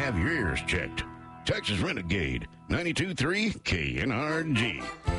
have your ears checked. Texas Renegade, 92.3 KNRG.